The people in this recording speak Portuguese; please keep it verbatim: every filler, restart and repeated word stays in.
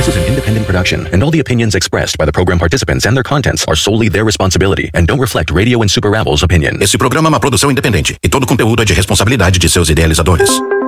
is an independent production, and all the opinions expressed by the program participants and their contents are solely their responsibility and don't reflect Radio and Super Rebels' opinion. Esse programa é uma produção independente e todo conteúdo é de responsabilidade de seus idealizadores.